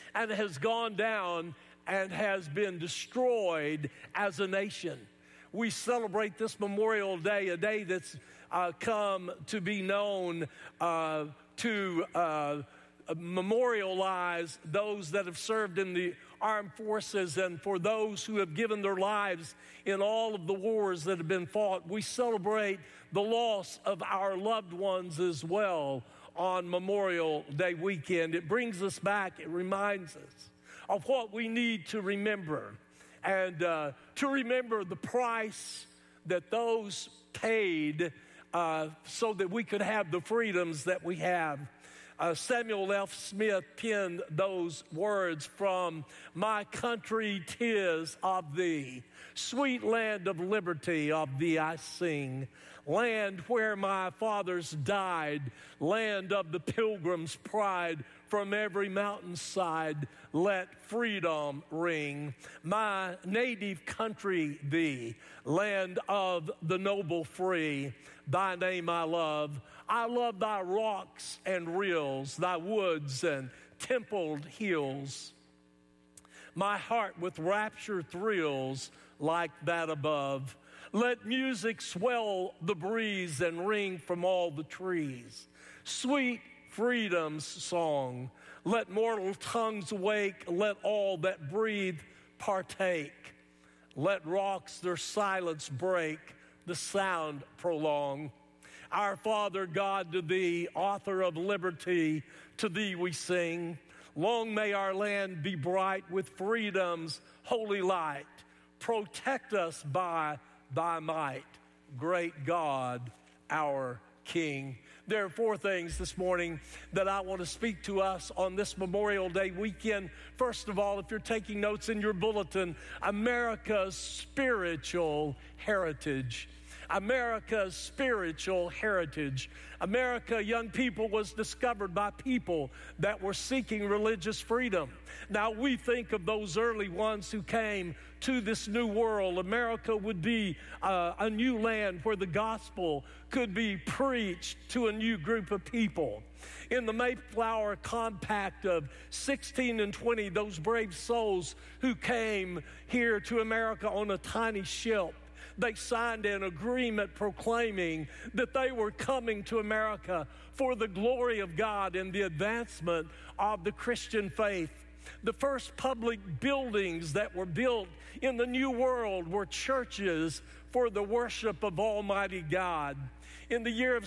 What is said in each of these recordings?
and has gone down and has been destroyed as a nation. We celebrate this Memorial Day, a day that's come to be known to memorialize those that have served in the armed forces, and for those who have given their lives in all of the wars that have been fought. We celebrate the loss of our loved ones as well on Memorial Day weekend. It brings us back, it reminds us of what we need to remember, and to remember the price that those paid so that we could have the freedoms that we have. Samuel F. Smith penned those words from "My country, 'tis of thee, sweet land of liberty, of thee I sing. Land where my fathers died, land of the pilgrim's pride, from every mountainside let freedom ring. My native country thee, land of the noble free, thy name I love thy rocks and rills, thy woods and templed hills. My heart with rapture thrills like that above. Let music swell the breeze and ring from all the trees. Sweet freedom's song, let mortal tongues awake, let all that breathe partake. Let rocks their silence break, the sound prolong. Our Father God, to thee, author of liberty, to thee we sing. Long may our land be bright with freedom's holy light. Protect us by thy might, great God, our King. There are four things this morning that I want to speak to us on this Memorial Day weekend. First of all, if you're taking notes in your bulletin, America's spiritual heritage. America's spiritual heritage. America, young people, was discovered by people that were seeking religious freedom. Now, we think of those early ones who came to this new world. America would be a new land where the gospel could be preached to a new group of people. In the Mayflower Compact of 1620, those brave souls who came here to America on a tiny ship, they signed an agreement proclaiming that they were coming to America for the glory of God and the advancement of the Christian faith. The first public buildings that were built in the New World were churches for the worship of Almighty God. In the year of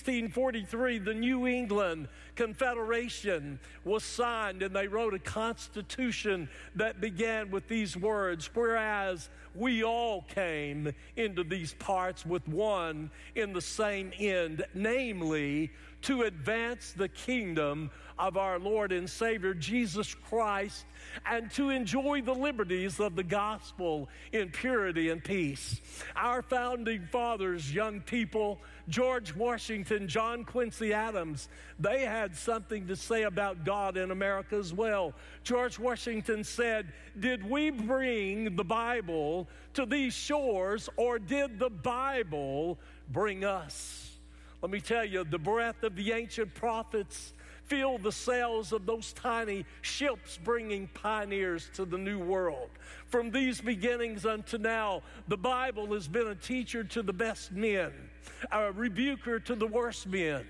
1643, the New England Confederation was signed, and they wrote a constitution that began with these words: whereas we all came into these parts with one in the same end, namely to advance the kingdom of our Lord and Savior Jesus Christ, and to enjoy the liberties of the gospel in purity and peace. Our founding fathers, young people, George Washington, John Quincy Adams, they had something to say about God in America as well. George Washington said, "Did we bring the Bible to these shores, or did the Bible bring us?" Let me tell you, the breath of the ancient prophets filled the sails of those tiny ships bringing pioneers to the new world. From these beginnings unto now, the Bible has been a teacher to the best men, a rebuker to the worst men,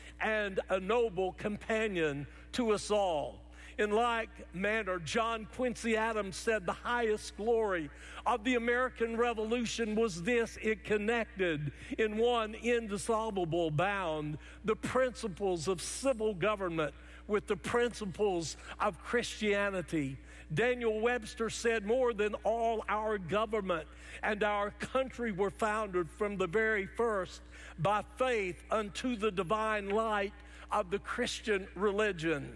and a noble companion to us all. In like manner, John Quincy Adams said the highest glory of the American Revolution was this: it connected in one indissoluble bound the principles of civil government with the principles of Christianity. Daniel Webster said, more than all, our government and our country were founded from the very first by faith unto the divine light of the Christian religion.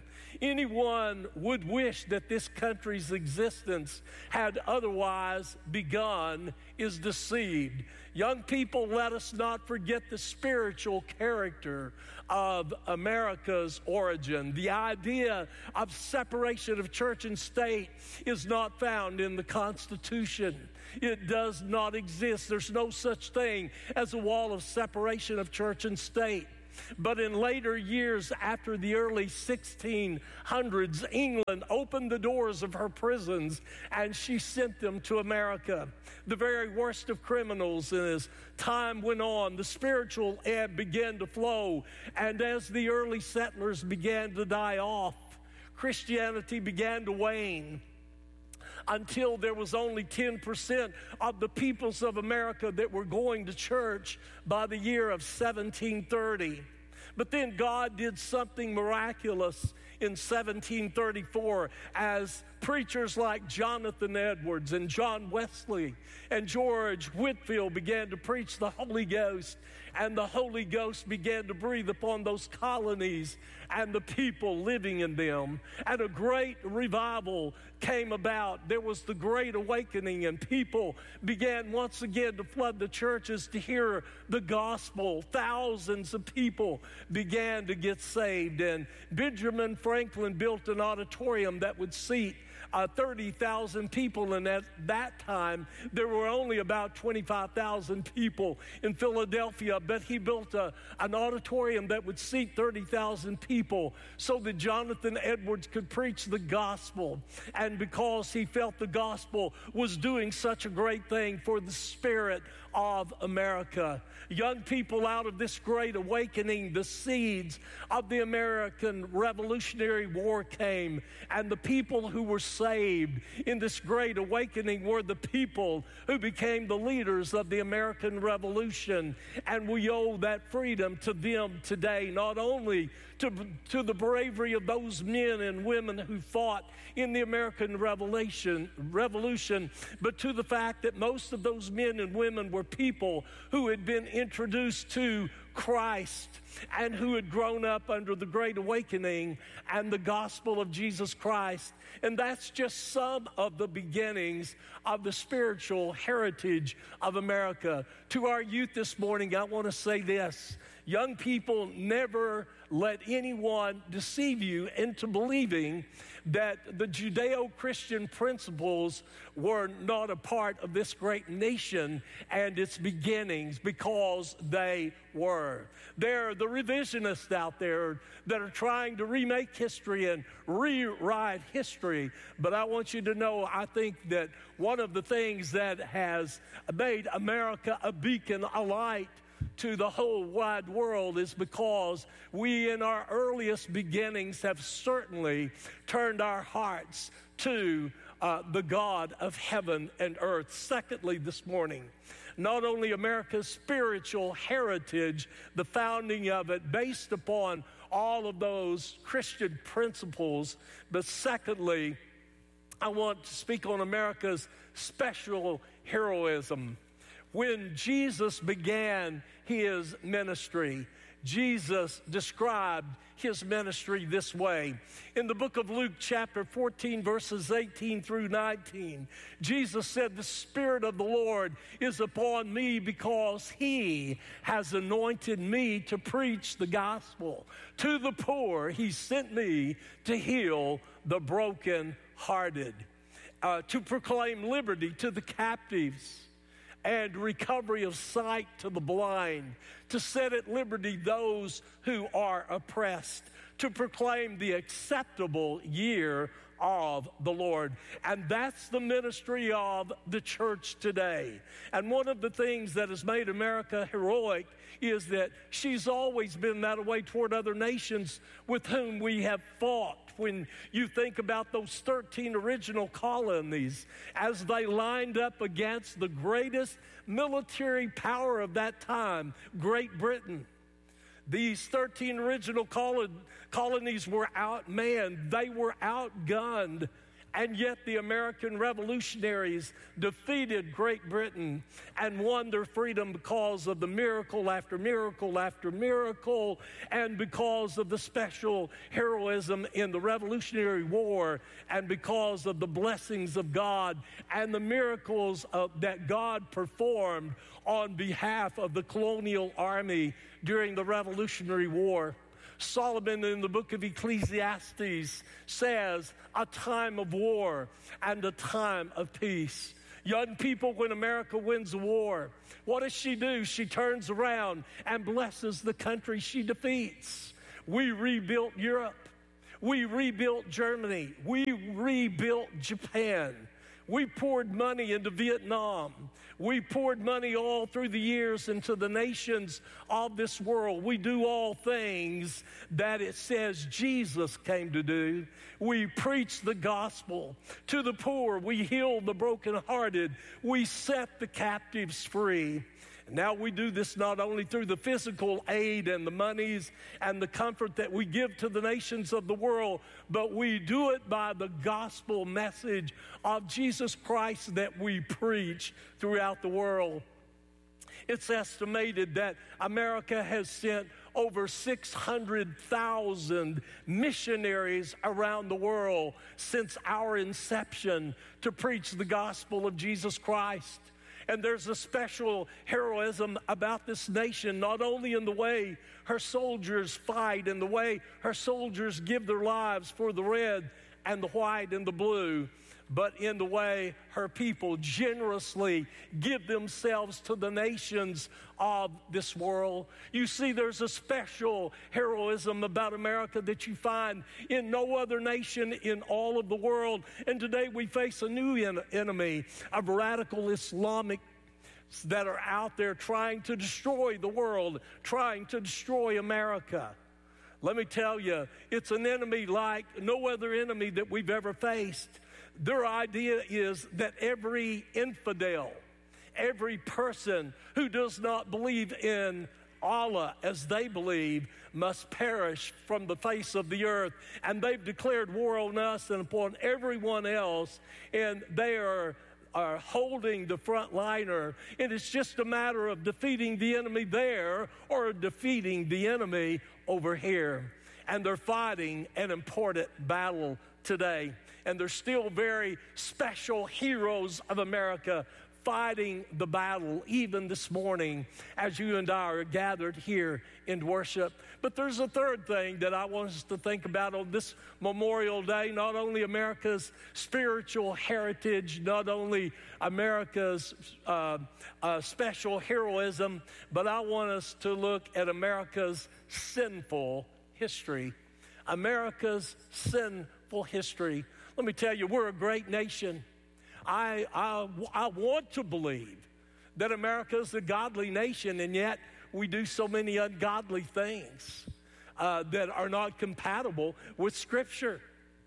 Anyone would wish that this country's existence had otherwise begun is deceived. Young people, let us not forget the spiritual character of America's origin. The idea of separation of church and state is not found in the Constitution. It does not exist. There's no such thing as a wall of separation of church and state. But in later years, after the early 1600s, England opened the doors of her prisons and she sent them to America. The very worst of criminals. And as time went on, the spiritual ebb began to flow. And as the early settlers began to die off, Christianity began to wane, until there was only 10% of the peoples of America that were going to church by the year of 1730. But then God did something miraculous in 1734 as preachers like Jonathan Edwards and John Wesley and George Whitefield began to preach the Holy Ghost, and the Holy Ghost began to breathe upon those colonies and the people living in them. And a great revival came about. There was the Great Awakening, and people began once again to flood the churches to hear the gospel. Thousands of people began to get saved, and Benjamin Franklin built an auditorium that would seat 30,000 people, and at that time there were only about 25,000 people in Philadelphia, but he built an auditorium that would seat 30,000 people so that Jonathan Edwards could preach the gospel. And because he felt the gospel was doing such a great thing for the spirit of America, young people out of this Great Awakening, the seeds of the American Revolutionary War came, and the people who were saved in this Great Awakening were the people who became the leaders of the American Revolution. And we owe that freedom to them today, not only to the bravery of those men and women who fought in the American Revolution, but to the fact that most of those men and women were people who had been introduced to Christ and who had grown up under the Great Awakening and the gospel of Jesus Christ. And that's just some of the beginnings of the spiritual heritage of America. To our youth this morning, I want to say this: young people, never let anyone deceive you into believing that the Judeo-Christian principles were not a part of this great nation and its beginnings, because they were. There are the revisionists out there that are trying to remake history and rewrite history. But I want you to know, I think that one of the things that has made America a beacon, a light to the whole wide world, is because we in our earliest beginnings have certainly turned our hearts to the God of heaven and earth. Secondly, this morning, not only America's spiritual heritage, the founding of it based upon all of those Christian principles, but secondly, I want to speak on America's special heroism. When Jesus began his ministry, Jesus described his ministry this way. In the book of Luke, chapter 14, verses 18 through 19, Jesus said, "The Spirit of the Lord is upon me, because he has anointed me to preach the gospel to the poor. He sent me to heal the brokenhearted, to proclaim liberty to the captives, and recovery of sight to the blind, to set at liberty those who are oppressed, to proclaim the acceptable year of the Lord." And that's the ministry of the church today. And one of the things that has made America heroic is that she's always been that way toward other nations with whom we have fought. When you think about those 13 original colonies, as they lined up against the greatest military power of that time, Great Britain, these 13 original colonies were outmanned, they were outgunned, and yet the American revolutionaries defeated Great Britain and won their freedom because of the miracle after miracle after miracle, and because of the special heroism in the Revolutionary War, and because of the blessings of God and the miracles that God performed on behalf of the colonial army during the Revolutionary War. Solomon in the book of Ecclesiastes says, "A time of war and a time of peace." Young people, when America wins a war, what does she do? She turns around and blesses the country she defeats. We rebuilt Europe. We rebuilt Germany. We rebuilt Japan. We poured money into Vietnam. We poured money all through the years into the nations of this world. We do all things that it says Jesus came to do. We preach the gospel to the poor. We heal the brokenhearted. We set the captives free. Now we do this not only through the physical aid and the monies and the comfort that we give to the nations of the world, but we do it by the gospel message of Jesus Christ that we preach throughout the world. It's estimated that America has sent over 600,000 missionaries around the world since our inception to preach the gospel of Jesus Christ. And there's a special heroism about this nation, not only in the way her soldiers fight and the way her soldiers give their lives for the red and the white and the blue, but in the way her people generously give themselves to the nations of this world. You see, there's a special heroism about America that you find in no other nation in all of the world. And today we face a new enemy of radical Islamic that are out there trying to destroy the world, trying to destroy America. Let me tell you, it's an enemy like no other enemy that we've ever faced. Their idea is that every infidel, every person who does not believe in Allah as they believe must perish from the face of the earth. And they've declared war on us and upon everyone else, and they are holding the front liner. And it's just a matter of defeating the enemy there or defeating the enemy over here. And they're fighting an important battle today. And they're still very special heroes of America fighting the battle even this morning as you and I are gathered here in worship. But there's a third thing that I want us to think about on this Memorial Day, not only America's spiritual heritage, not only America's special heroism, but I want us to look at America's sinful history. America's sinful history. Let me tell you, we're a great nation. I want to believe that America is a godly nation, and yet we do so many ungodly things that are not compatible with Scripture.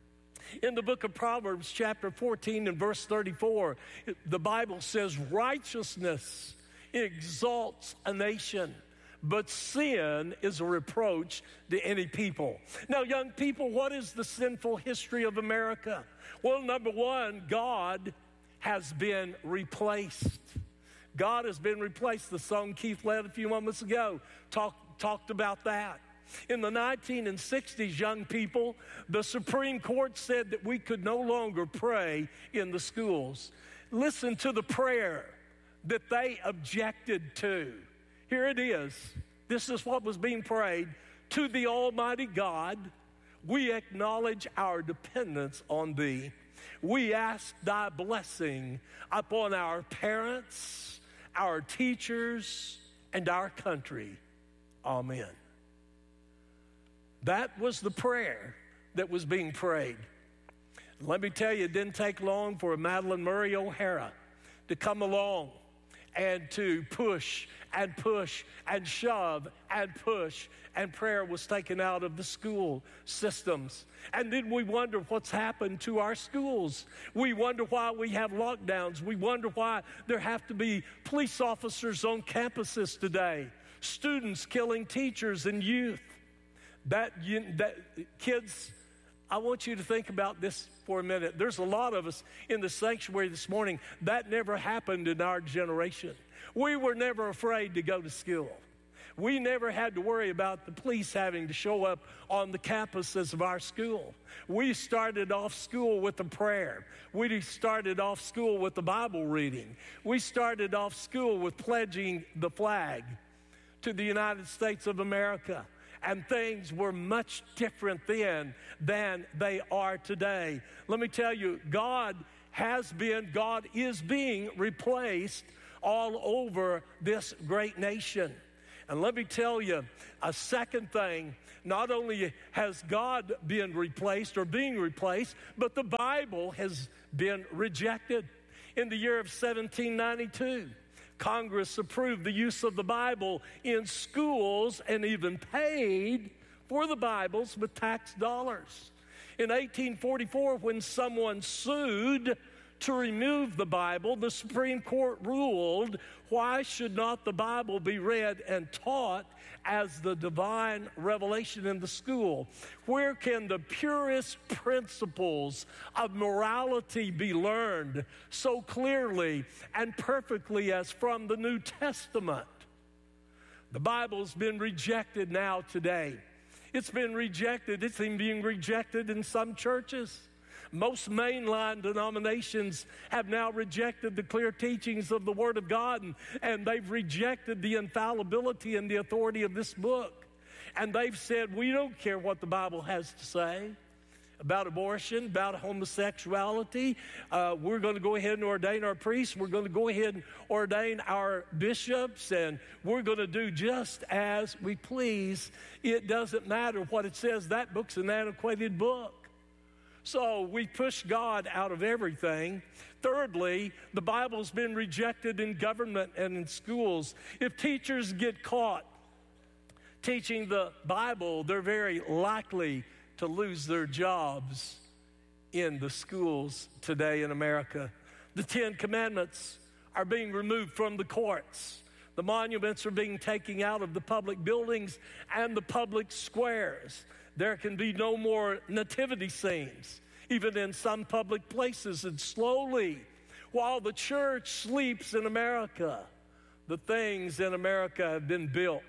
In the book of Proverbs, chapter 14 and verse 34, the Bible says, righteousness exalts a nation, but sin is a reproach to any people. Now, young people, what is the sinful history of America? Well, number one, God has been replaced. God has been replaced. The song Keith led a few moments ago talked about that. In the 1960s, young people, the Supreme Court said that we could no longer pray in the schools. Listen to the prayer that they objected to. Here it is. This is what was being prayed. To the Almighty God, we acknowledge our dependence on Thee. We ask Thy blessing upon our parents, our teachers, and our country. Amen. That was the prayer that was being prayed. Let me tell you, it didn't take long for Madalyn Murray O'Hara to come along and to push and push and shove and push, and prayer was taken out of the school systems. And then we wonder what's happened to our schools. We wonder why we have lockdowns. We wonder why there have to be police officers on campuses today, students killing teachers and youth. Kids, I want you to think about this for a minute. There's a lot of us in the sanctuary this morning. That never happened in our generation. We were never afraid to go to school. We never had to worry about the police having to show up on the campuses of our school. We started off school with a prayer. We started off school with the Bible reading. We started off school with pledging the flag to the United States of America. And things were much different then than they are today. Let me tell you, God God is being replaced all over this great nation. And let me tell you a second thing. Not only has God been replaced or being replaced, but the Bible has been rejected. In the year of 1792, Congress approved the use of the Bible in schools and even paid for the Bibles with tax dollars. In 1844, when someone sued to remove the Bible, the Supreme Court ruled, why should not the Bible be read and taught as the divine revelation in the school? Where can the purest principles of morality be learned so clearly and perfectly as from the New Testament? The Bible's been rejected now today. It's been rejected. It's even being rejected in some churches. Most mainline denominations have now rejected the clear teachings of the Word of God, and they've rejected the infallibility and the authority of this book. And they've said, we don't care what the Bible has to say about abortion, about homosexuality. We're going to go ahead and ordain our priests. We're going to go ahead and ordain our bishops, and we're going to do just as we please. It doesn't matter what it says. That book's an antiquated book. So we push God out of everything. Thirdly, the Bible's been rejected in government and in schools. If teachers get caught teaching the Bible, they're very likely to lose their jobs in the schools today in America. The Ten Commandments are being removed from the courts. The monuments are being taken out of the public buildings and the public squares. There can be no more nativity scenes, even in some public places. And slowly, while the church sleeps in America, the things in America have been built,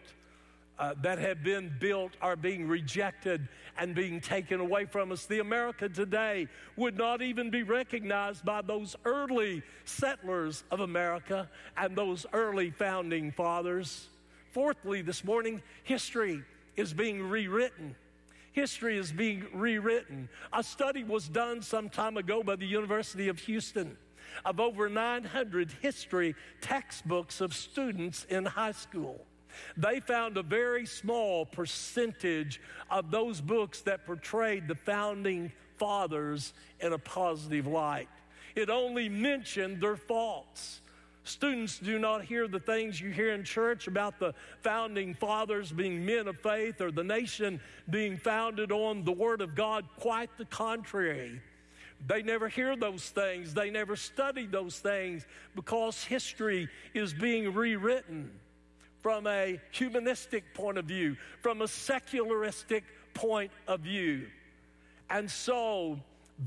are being rejected and being taken away from us. The America today would not even be recognized by those early settlers of America and those early founding fathers. Fourthly, this morning, history is being rewritten. History is being rewritten. A study was done some time ago by the University of Houston of over 900 history textbooks of students in high school. They found a very small percentage of those books that portrayed the founding fathers in a positive light. It only mentioned their faults. Students do not hear the things you hear in church about the founding fathers being men of faith or the nation being founded on the Word of God. Quite the contrary. They never hear those things. They never study those things because history is being rewritten from a humanistic point of view, from a secularistic point of view. And so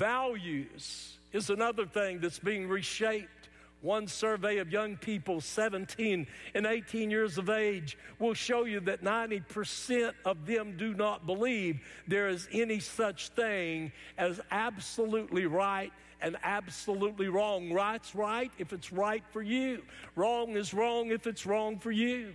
values is another thing that's being reshaped. One survey of young people 17 and 18 years of age will show you that 90% of them do not believe there is any such thing as absolutely right and absolutely wrong. Right's right if it's right for you. Wrong is wrong if it's wrong for you.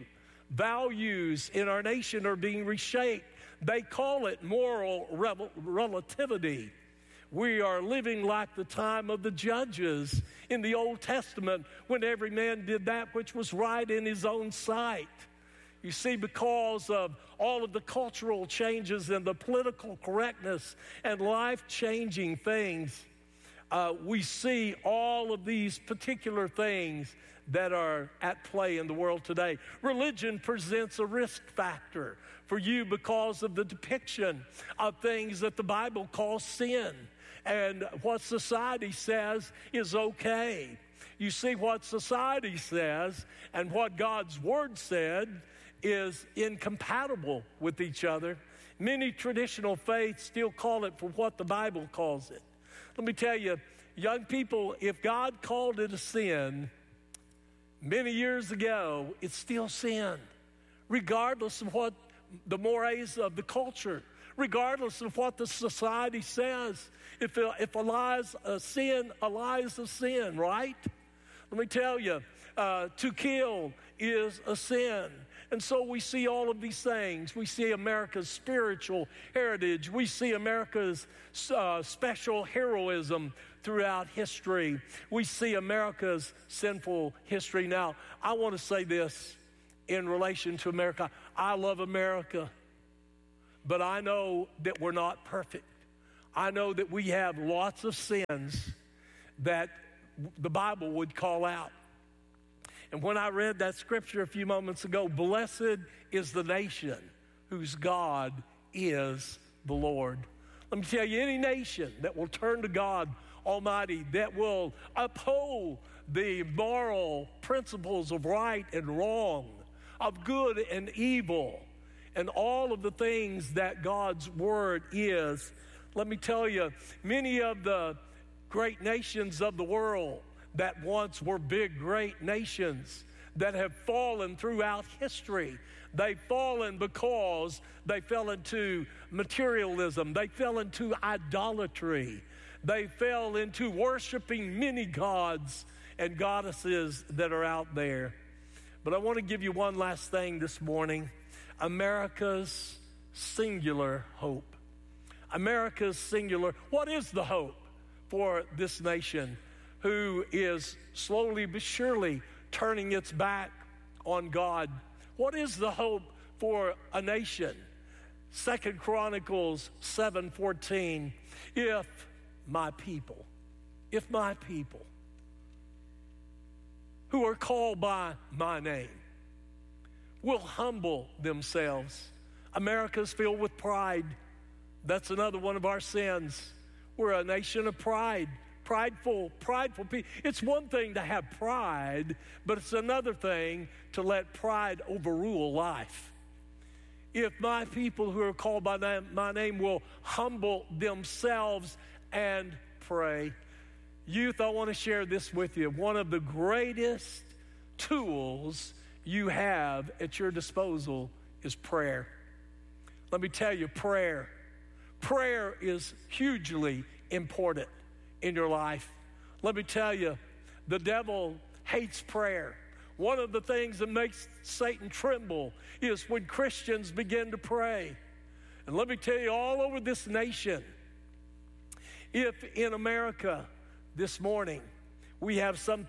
Values in our nation are being reshaped. They call it moral relativity. We are living like the time of the judges in the Old Testament when every man did that which was right in his own sight. You see, because of all of the cultural changes and the political correctness and life-changing things, we see all of these particular things that are at play in the world today. Religion presents a risk factor for you because of the depiction of things that the Bible calls sin and what society says is okay. You see, what society says and what God's Word said is incompatible with each other. Many traditional faiths still call it for what the Bible calls it. Let me tell you, young people, if God called it a sin many years ago, it's still sin, regardless of what the mores of the culture, regardless of what the society says. If a lie's a sin, a lie is a sin, right? Let me tell you, to kill is a sin. And so we see all of these things. We see America's spiritual heritage. We see America's special heroism throughout history. We see America's sinful history. Now, I want to say this in relation to America. I love America, but I know that we're not perfect. I know that we have lots of sins that the Bible would call out. And when I read that scripture a few moments ago, blessed is the nation whose God is the Lord. Let me tell you, any nation that will turn to God Almighty, that will uphold the moral principles of right and wrong, of good and evil, and all of the things that God's word is. Let me tell you, many of the great nations of the world that once were big, great nations that have fallen throughout history. They've fallen because they fell into materialism. They fell into idolatry. They fell into worshiping many gods and goddesses that are out there. But I want to give you one last thing this morning. America's singular hope. America's singular. What is the hope for this nation who is slowly but surely turning its back on God? What is the hope for a nation? 2 Chronicles 7:14, if my people who are called by my name will humble themselves. America's filled with pride. That's another one of our sins. We're a nation of pride. Prideful people. It's one thing to have pride, but it's another thing to let pride overrule life. If my people who are called by my name will humble themselves and pray. Youth, I want to share this with you. One of the greatest tools you have at your disposal is prayer. Let me tell you, prayer is hugely important in your life. Let me tell you, the devil hates prayer. One of the things that makes Satan tremble is when Christians begin to pray. And let me tell you, all over this nation, if in America this morning we have some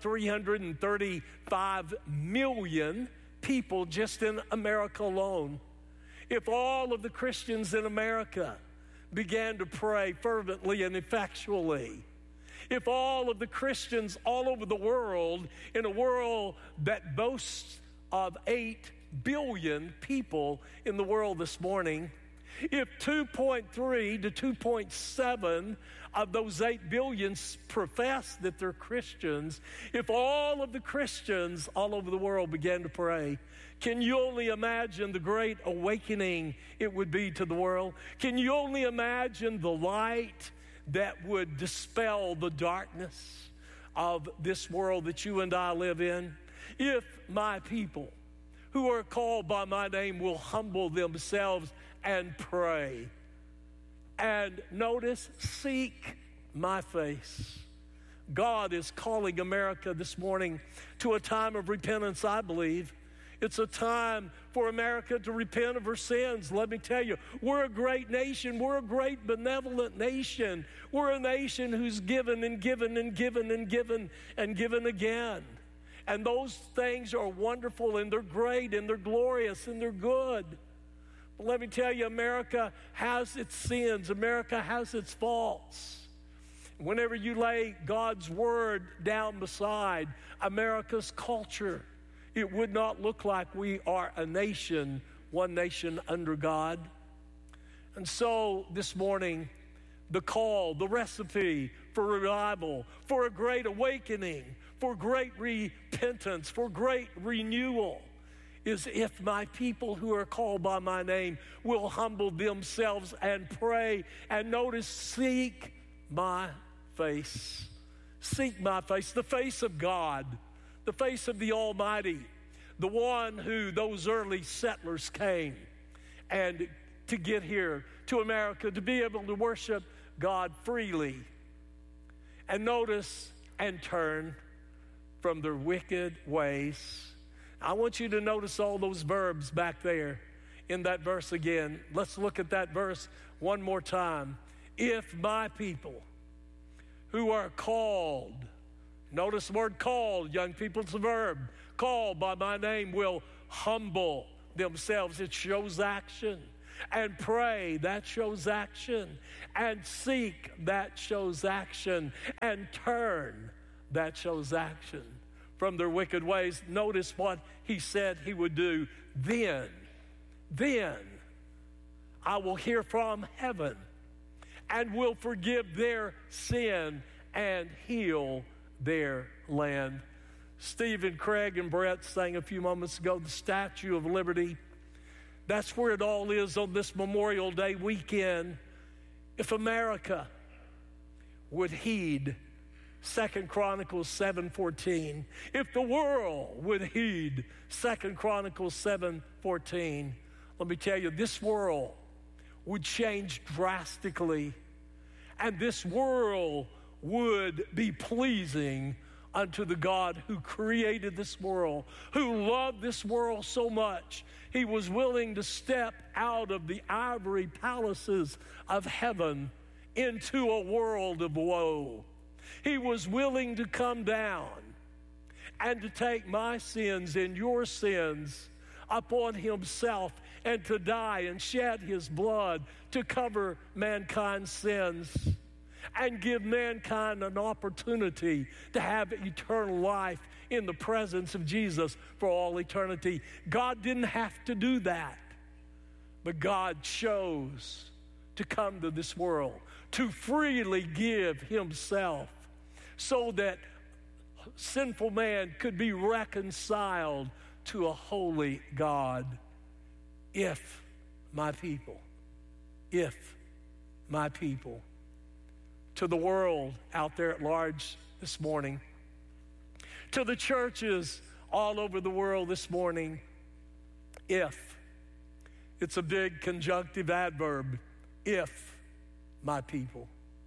335 million people just in America alone, if all of the Christians in America began to pray fervently and effectually, if all of the Christians all over the world, in a world that boasts of 8 billion people in the world this morning, if 2.3 to 2.7 of those 8 billion profess that they're Christians, if all of the Christians all over the world began to pray, can you only imagine the great awakening it would be to the world? Can you only imagine the light that would dispel the darkness of this world that you and I live in? If my people who are called by my name will humble themselves and pray, and notice, seek my face. God is calling America this morning to a time of repentance, I believe. It's a time for America to repent of her sins. Let me tell you, we're a great nation. We're a great benevolent nation. We're a nation who's given and given and given and given and given again. And those things are wonderful and they're great and they're glorious and they're good. But let me tell you, America has its sins. America has its faults. Whenever you lay God's word down beside America's culture, it would not look like we are a nation, one nation under God. And so this morning, the call, the recipe for revival, for a great awakening, for great repentance, for great renewal is if my people who are called by my name will humble themselves and pray, and notice, seek my face. Seek my face, the face of God, the face of the Almighty, the one who those early settlers came and to get here to America, to be able to worship God freely. And notice, and turn from their wicked ways. I want you to notice all those verbs back there in that verse again. Let's look at that verse one more time. If my people who are called, notice the word called, young people, it's a verb, called by my name, will humble themselves. It shows action. And pray, that shows action. And seek, that shows action. And turn, that shows action from their wicked ways. Notice what he said he would do. Then I will hear from heaven and will forgive their sin and heal their land. Stephen, Craig, and Brett sang a few moments ago, the Statue of Liberty. That's where it all is on this Memorial Day weekend. If America would heed 2 Chronicles 7:14, if the world would heed 2 Chronicles 7:14, let me tell you, this world would change drastically, and this world would be pleasing unto the God who created this world, who loved this world so much, he was willing to step out of the ivory palaces of heaven into a world of woe. He was willing to come down and to take my sins and your sins upon himself and to die and shed his blood to cover mankind's sins and give mankind an opportunity to have eternal life in the presence of Jesus for all eternity. God didn't have to do that, but God chose to come to this world, to freely give himself so that sinful man could be reconciled to a holy God. If my people, to the world out there at large this morning, to the churches all over the world this morning, if, it's a big conjunctive adverb, if my people,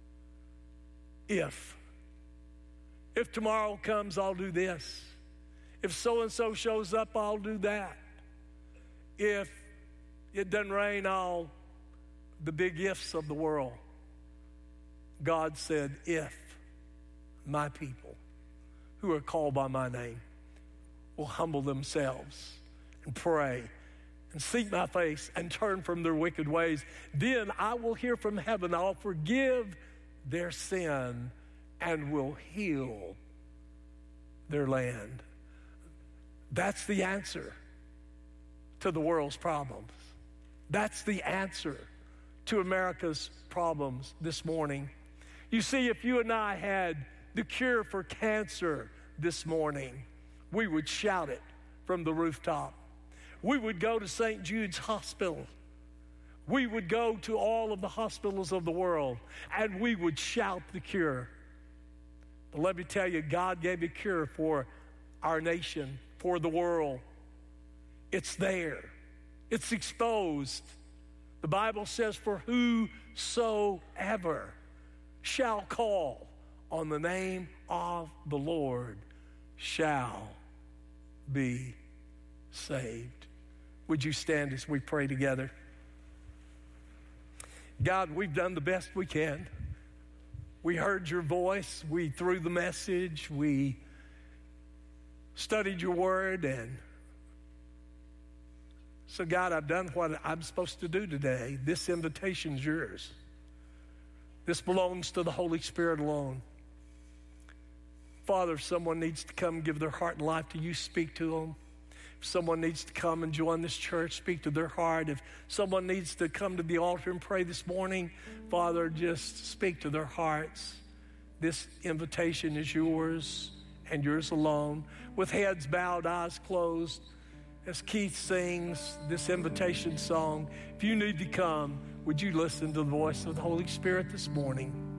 if tomorrow comes, I'll do this. If so-and-so shows up, I'll do that. If it doesn't rain, the big ifs of the world. God said, if my people who are called by my name will humble themselves and pray and seek my face and turn from their wicked ways, then I will hear from heaven. I'll forgive their sin and will heal their land. That's the answer to the world's problems. That's the answer to America's problems this morning. You see, if you and I had the cure for cancer this morning, we would shout it from the rooftop. We would go to St. Jude's Hospital. We would go to all of the hospitals of the world, and we would shout the cure. But let me tell you, God gave a cure for our nation, for the world. It's there. It's exposed. The Bible says, for whosoever shall call on the name of the Lord shall be saved. Would you stand as we pray together? God, we've done the best we can. We heard your voice. We threw the message. We studied your word. And so, God, I've done what I'm supposed to do today. This invitation's yours. This belongs to the Holy Spirit alone. Father, if someone needs to come give their heart and life to you, speak to them. If someone needs to come and join this church, speak to their heart. If someone needs to come to the altar and pray this morning, Father, just speak to their hearts. This invitation is yours and yours alone. With heads bowed, eyes closed, as Keith sings this invitation song, if you need to come, would you listen to the voice of the Holy Spirit this morning?